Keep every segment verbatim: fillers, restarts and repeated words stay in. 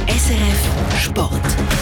S R F Sport.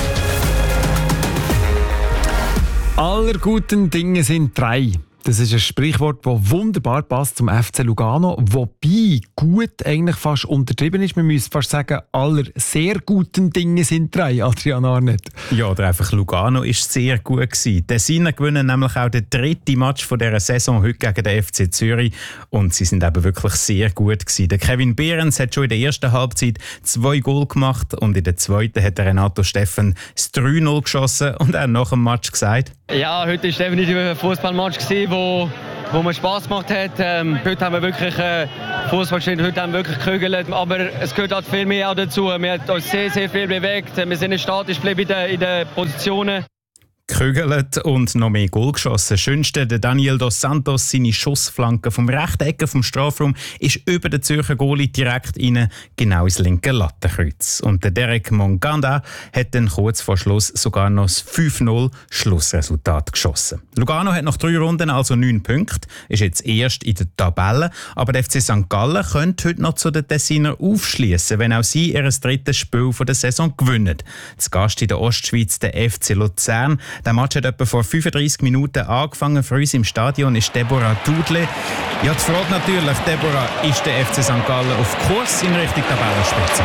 Aller guten Dinge sind drei. Das ist ein Sprichwort, das wunderbar passt zum F C Lugano, wobei gut eigentlich fast untertrieben ist. Man müsste fast sagen, aller sehr guten Dinge sind drei, Adrian Arnett. Ja, oder einfach Lugano war sehr gut gewesen. Die Tessiner gewinnen nämlich auch den dritten Match von dieser Saison heute gegen den F C Zürich und sie sind eben wirklich sehr gut gewesen. Der Kevin Behrens hat schon in der ersten Halbzeit zwei Goal gemacht und in der zweiten hat der Renato Steffen das drei null geschossen und auch nach dem Match gesagt: Ja, heute war definitiv ein Fußballmatch, wo, wo mir Spass gemacht hat. Ähm, heute haben wir wirklich äh, Fußball gespielt, heute haben wir wirklich gekügelt. Aber es gehört halt viel mehr auch dazu. Wir haben uns sehr, sehr viel bewegt. Wir sind statisch geblieben in den, in den Positionen. Gekügelt und noch mehr Goal geschossen. Schönste, der Daniel dos Santos, seine Schussflanke vom rechten Ecke vom Strafraum ist über den Zürcher Goalie direkt rein, genau ins linke Lattenkreuz. Und der Derek Monganda hat dann kurz vor Schluss sogar noch das fünf null Schlussresultat geschossen. Lugano hat nach drei Runden also neun Punkte, ist jetzt erst in der Tabelle, aber der F C Sankt Gallen könnte heute noch zu den Tessinern aufschließen, wenn auch sie ihr drittes Spiel der Saison gewinnen. Zu Gast in der Ostschweiz der F C Luzern. Der Match hat etwa vor fünfunddreissig Minuten angefangen. Für uns im Stadion ist Deborah Dudle. Ja, die Frage natürlich, Deborah, ist der F C Sankt Gallen auf Kurs in Richtung Tabellenspitze?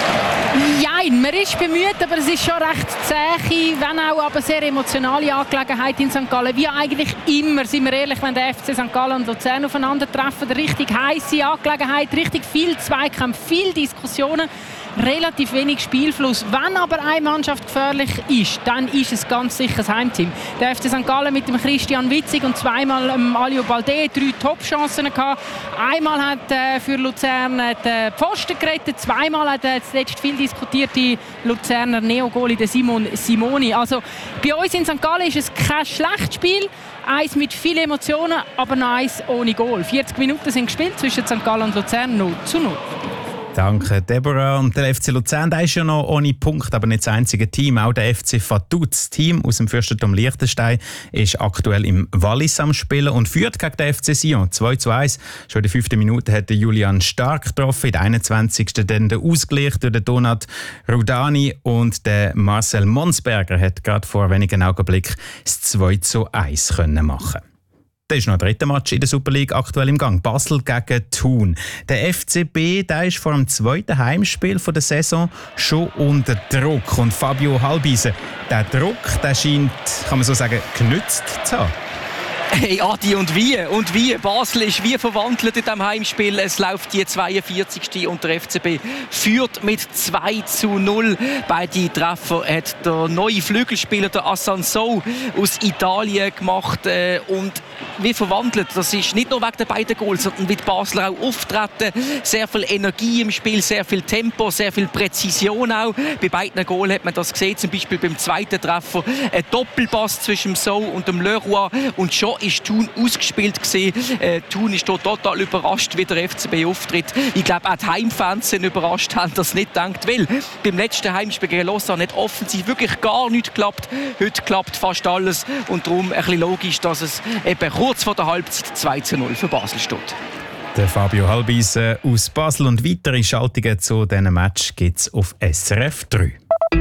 Nein, man ist bemüht, aber es ist schon recht zäh, wenn auch aber sehr emotionale Angelegenheit in Sankt Gallen. Wie eigentlich immer, sind wir ehrlich, wenn der F C Sankt Gallen und Luzern aufeinandertreffen. Richtig heisse Angelegenheit, richtig viel Zweikampf, viele Diskussionen. Relativ wenig Spielfluss. Wenn aber eine Mannschaft gefährlich ist, dann ist es ganz sicher das Heimteam. Der F C Sankt Gallen mit dem Christian Witzig und zweimal ähm, Alio Balde drei Top-Chancen gehabt. Einmal hat äh, für Luzern äh, den Pfosten gerettet, zweimal hat äh, zuletzt viel diskutierte Luzerner Neogoli, der Simon Simoni. Also bei uns in Sankt Gallen ist es kein schlechtes Spiel. Eins mit vielen Emotionen, aber noch eins ohne Goal. vierzig Minuten sind gespielt zwischen Sankt Gallen und Luzern, null zu null. Danke, Deborah. Und der F C Luzern, der ist ja noch ohne Punkt, aber nicht das einzige Team. Auch der F C Vaduz, das Team aus dem Fürstentum Liechtenstein, ist aktuell im Wallis am Spielen und führt gegen den F C Sion zwei zu eins. Schon in der fünften Minute hat Julian Stark getroffen, in der einundzwanzigsten dann der Ausgleich durch den Donat Rudani und der Marcel Monsberger hat gerade vor wenigen Augenblicken das zwei zu eins können machen. Da ist noch ein dritter Match in der Super League aktuell im Gang. Basel gegen Thun. Der F C B, der ist vor dem zweiten Heimspiel der Saison schon unter Druck. Und Fabio Halbise, der Druck, der scheint, kann man so sagen, genützt zu haben. Hey Adi, und wie? Und wie? Basel ist wie verwandelt in diesem Heimspiel. Es läuft die zweiundvierzigste und der F C B führt mit zwei zu null. Beide Treffer hat der neue Flügelspieler, der Asansou, aus Italien gemacht. Und wie verwandelt, das ist nicht nur wegen der beiden Goals, sondern wie die Basler auch auftreten. Sehr viel Energie im Spiel, sehr viel Tempo, sehr viel Präzision auch. Bei beiden Goals hat man das gesehen, zum Beispiel beim zweiten Treffer. Ein Doppelpass zwischen dem Sou und dem Leroy und schon ist Thun ausgespielt gewesen. Äh, Thun ist dort total überrascht, wie der F C B auftritt. Ich glaube, auch die Heimfans sind überrascht, haben das nicht gedacht, weil beim letzten Heimspiel gegen Lausanne hat offensiv wirklich gar nichts geklappt. Heute klappt fast alles und darum ein bisschen logisch, dass es eben kurz vor der Halbzeit zwei zu null für Basel steht. Der Fabio Halbise aus Basel und weitere Schaltungen zu diesem Match gibt es auf S R F drei.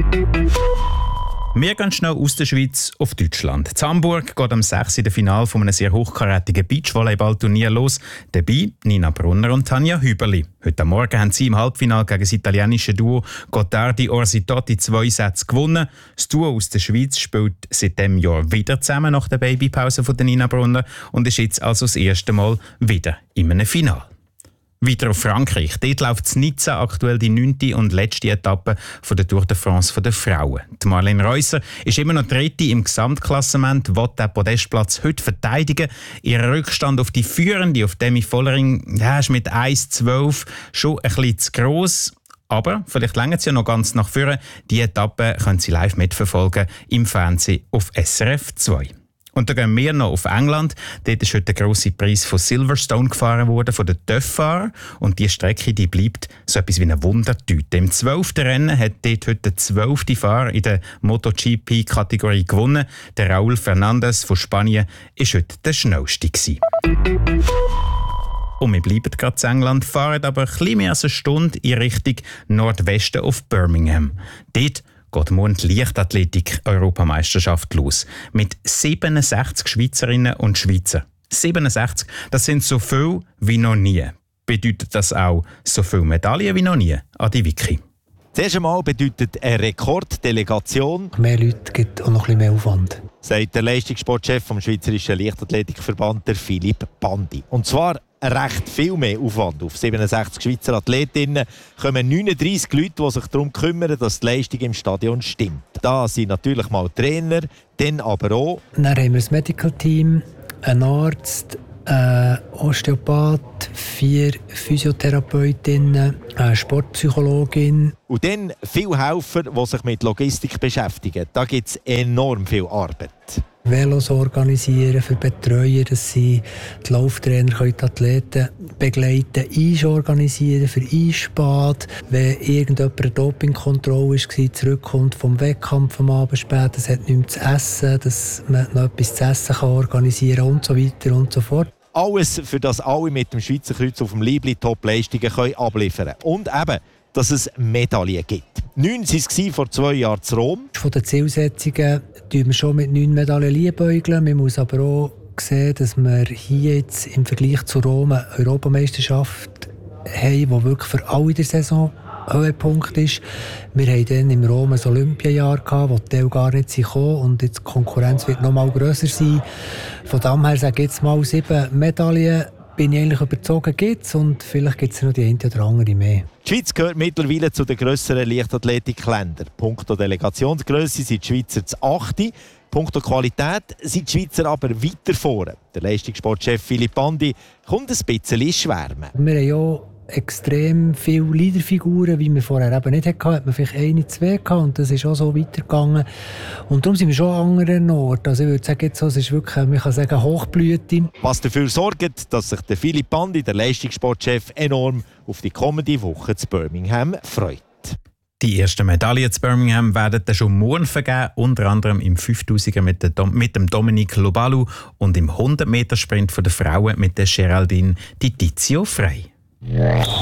Wir gehen schnell aus der Schweiz auf Deutschland. In Hamburg geht am sechsten das Finale von einem sehr hochkarätigen Beachvolleyball-Turnier los. Dabei Nina Brunner und Tanja Hüberli. Heute Morgen haben sie im Halbfinale gegen das italienische Duo Gottardi-Orsitotti zwei Sätze gewonnen. Das Duo aus der Schweiz spielt seit diesem Jahr wieder zusammen nach der Babypause von Nina Brunner und ist jetzt also das erste Mal wieder in einem Finale. Weiter auf Frankreich. Dort läuft in Nizza aktuell die neunte und letzte Etappe von der Tour de France der Frauen. Die Marlene Reusser ist immer noch dritte im Gesamtklassement, will den Podestplatz heute verteidigen. Ihr Rückstand auf die Führende, auf Demi Vollering, ja, ist mit eins zu zwölf schon ein bisschen zu gross. Aber vielleicht reicht es ja noch ganz nach vorne. Die Etappe können Sie live mitverfolgen im Fernsehen auf S R F zwei. Und dann gehen wir noch auf England. Dort ist heute der grosse Preis von Silverstone gefahren worden, von den Töffahrern. Und diese Strecke die bleibt so etwas wie eine Wundertüte. Im zwölften Rennen hat dort heute der zwölfte Fahrer in der MotoGP-Kategorie gewonnen. Der Raúl Fernández von Spanien war heute der schnellste gewesen. Und wir bleiben gerade in England, fahren aber ein bisschen mehr als eine Stunde in Richtung Nordwesten auf Birmingham. Dort geht morgen die Leichtathletik-Europameisterschaft los. Mit siebenundsechzig Schweizerinnen und Schweizer. siebenundsechzig, das sind so viel wie noch nie. Bedeutet das auch so viele Medaillen wie noch nie? Adi Vicky. Zuerst einmal bedeutet eine Rekorddelegation mehr Leute gibt auch noch ein bisschen mehr Aufwand, sagt der Leistungssportchef vom Schweizerischen Leichtathletikverband, der Philipp Bandi. Und zwar recht viel mehr Aufwand. Auf siebenundsechzig Schweizer Athletinnen kommen neununddreissig Leute, die sich darum kümmern, dass die Leistung im Stadion stimmt. Da sind natürlich mal Trainer, dann aber auch... Dann haben wir ein Medical-Team, einen Arzt, ein Osteopath, vier Physiotherapeutinnen, eine Sportpsychologin. Und dann viele Helfer, die sich mit Logistik beschäftigen. Da gibt es enorm viel Arbeit. Velos organisieren für Betreuer, dass sie die Lauftrainer können die Athleten begleiten, Eis organisieren für Eisbad. Wenn irgendjemand eine Dopingkontrolle war, zurückkommt vom Wettkampf am Abend spät, es hat nichts zu essen, dass man noch etwas zu essen kann organisieren und so weiter und so fort. Alles, für das alle mit dem Schweizer Kreuz auf dem Liebli Top-Leistungen können abliefern können. Und eben, dass es Medaillen gibt. Neun waren es vor zwei Jahren in Rom. Von den Zielsetzungen tun wir schon mit neun Medaillen liebäugeln. Man muss aber auch sehen, dass wir hier jetzt im Vergleich zu Rom eine Europameisterschaft haben, die wirklich für alle der Saison Höhepunkt ist. Wir hatten dann im Rom ein Olympiajahr, wo die Teil gar nicht kamen und jetzt die Konkurrenz wird noch mal grösser sein. Von dem her sage ich jetzt mal sieben Medaillen. Bin ich eigentlich überzogen, gibt es und vielleicht gibt es noch die eine oder andere mehr. Die Schweiz gehört mittlerweile zu den grösseren Leichtathletikländern. Punkto Delegationsgrösse sind die Schweizer das achte. Punkto Qualität sind die Schweizer aber weiter vorne. Der Leistungssportchef Philipp Bandi kommt ein bisschen schwärmen. Wir haben ja extrem viele Leaderfiguren, wie wir vorher eben nicht hatten. Hat man vielleicht eine, zwei gehabt und das ist auch so weitergegangen. Und darum sind wir schon an anderen Orten. Also ich würde sagen, jetzt so, es ist wirklich, man kann sagen, Hochblüte. Was dafür sorgt, dass sich der Philipp Bandi, der Leistungssportchef, enorm auf die kommende Woche zu Birmingham freut. Die ersten Medaillen zu Birmingham werden dann schon morgen vergeben, unter anderem im fünftausiger mit, mit dem Dominic Lobalu und im hundert Meter Sprint der Frauen mit der Geraldine Di Tizio Frey.